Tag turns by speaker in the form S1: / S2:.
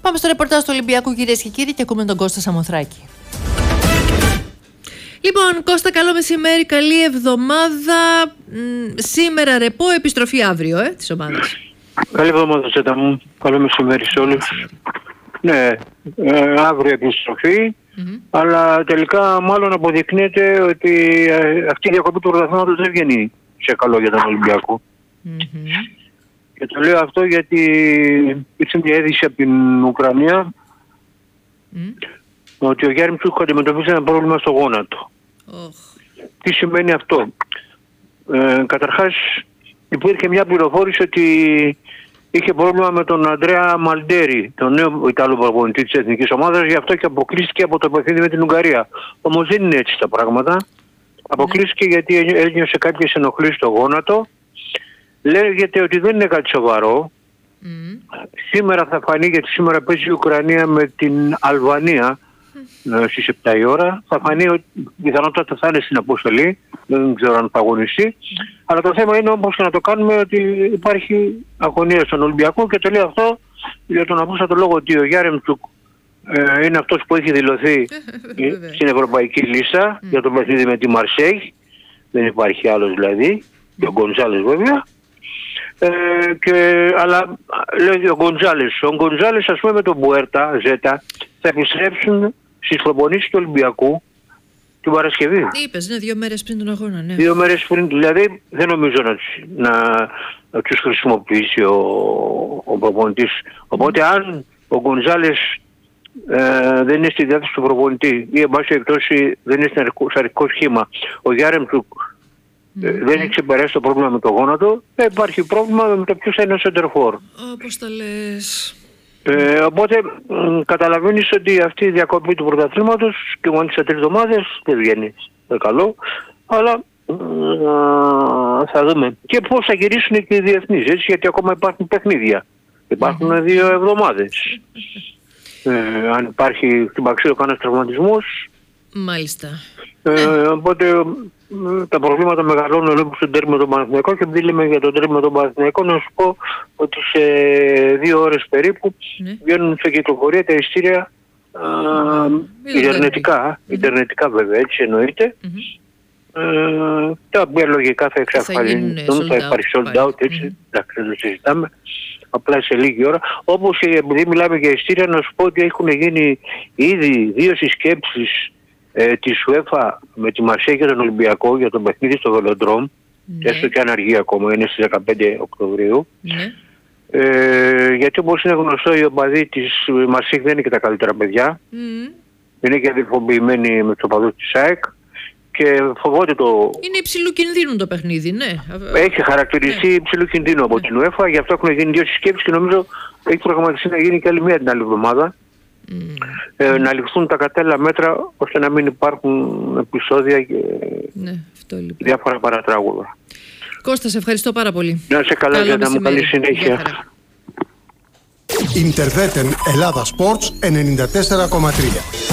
S1: Πάμε στο ρεπορτάζ του Ολυμπιακού, κυρίες και κύριοι, και ακούμε τον Κώστα Σαμοθράκη. Λοιπόν, Κώστα, καλό μεσημέρι, καλή εβδομάδα. Σήμερα ρεπό, επιστροφή αύριο της ομάδας.
S2: Καλή εβδομάδα, Σέτα μου. Καλό μεσημέρι σε όλους. Ναι, αύριο επιστροφή, αλλά τελικά μάλλον αποδεικνύεται ότι αυτή η διακοπή του πρωταθλήματος δεν βγαίνει σε καλό για τον Ολυμπιακό. Και το λέω αυτό γιατί ήρθε μια είδηση από την Ουκρανία ότι ο Γιάρεμτσουκ αντιμετωπίζει ένα πρόβλημα στο γόνατο. Τι σημαίνει αυτό? Καταρχάς υπήρχε μια πληροφόρηση ότι είχε πρόβλημα με τον Αντρέα Μαλντέρι, τον νέο Ιταλό προπονητή της εθνικής ομάδας, γι' αυτό και αποκλείστηκε από το παιχνίδι με την Ουγγαρία. Όμως δεν είναι έτσι τα πράγματα. Αποκλείστηκε γιατί ένιωσε κάποιες ενοχλήσεις στο γόνατο. Λέγεται ότι δεν είναι κάτι σοβαρό. Σήμερα θα φανεί, γιατί σήμερα παίζει η Ουκρανία με την Αλβανία στις 7 η ώρα. Θα φανεί ότι πιθανότατα θα είναι στην αποστολή. Δεν ξέρω αν θα αγωνιστεί. Αλλά το θέμα είναι όμως να το κάνουμε ότι υπάρχει αγωνία στον Ολυμπιακό, και το λέω αυτό για τον απλούστατο λόγο ότι ο Γιάρεμτσουκ είναι αυτός που έχει δηλωθεί στην ευρωπαϊκή λίστα για το παιχνίδι με τη Μαρσέη. Δεν υπάρχει άλλος δηλαδή. Και ο Γκοντζάλες βέβαια. Αλλά λέει ο Γκοντζάλες, ας πούμε, με τον Μπουέρτα, Ζέτα, θα επιστρέψουν στις προπονήσεις του Ολυμπιακού την Παρασκευή.
S1: Είπες, ναι, 2 μέρες πριν τον αγώνα, ναι.
S2: 2 μέρες πριν, δηλαδή δεν νομίζω να τους χρησιμοποιήσει ο προπονητής. Οπότε αν ο Γκοντζάλες δεν είναι στη διάθεση του προπονητή ή εν πάση περιπτώσει δεν είναι στο αρχικό σχήμα, ο Γιάρεμτσουκ δεν έχει ξεπεράσει το πρόβλημα με το γόνατο, δεν υπάρχει πρόβλημα με το ποιος θα είναι ο σεντερφόρ.
S1: Όπως τα λες.
S2: Οπότε καταλαβαίνεις ότι αυτή η διακοπή του πρωταθλήματος και μόνο σε 3 εβδομάδες δεν βγαίνει καλό, αλλά θα δούμε και πώς θα γυρίσουν και οι διεθνείς, έτσι, γιατί ακόμα υπάρχουν παιχνίδια. Υπάρχουν 2 εβδομάδες. Αν υπάρχει στην Παξίω κανένας τραυματισμός.
S1: Μάλιστα.
S2: Οπότε τα προβλήματα μεγαλώνουν εδώ στον τέρμι με τον Παναθηναϊκό, και επειδή λέμε για τον τέρμι με τον Παναθηναϊκό, να σου πω ότι σε 2 ώρες περίπου βγαίνουν σε κυκλοφορία τα ειστήρια ιντερνετικά βέβαια, έτσι εννοείται. Τα οποία λογικά θα εξαφανιστούν, θα υπάρχει sold out, έτσι, εντάξει, δεν το συζητάμε, απλά σε λίγη ώρα. Όπως επειδή μιλάμε για ειστήρια, να σου πω ότι έχουν γίνει ήδη 2 συσκέψεις της UEFA με τη Μαρσέη και τον Ολυμπιακό για τον παιχνίδι στο Βελοντρόμ, έστω και αν αργεί ακόμα, είναι στις 15 Οκτωβρίου. Γιατί όπως είναι γνωστό, οι οπαδοί της Μαρσέη δεν είναι και τα καλύτερα παιδιά. Είναι και αδελφοποιημένοι με τους οπαδούς της ΑΕΚ και φοβόνται το...
S1: Είναι υψηλού κινδύνου το παιχνίδι, ναι.
S2: Έχει χαρακτηριστεί υψηλού κινδύνου από την UEFA, γι' αυτό έχουν γίνει 2 συσκέψεις και νομίζω έχει προγραμματιστεί να γίνει και άλλη μία την άλλη εβδομάδα. Να ληφθούν τα κατάλληλα μέτρα ώστε να μην υπάρχουν επεισόδια και διάφορα παρατράγουδα.
S1: Κώστα, σε ευχαριστώ πάρα πολύ.
S2: Να είσαι καλά, για να μου καλή συνέχεια.
S3: Ιντερβέτεν Ελλάδα Sports 94,3.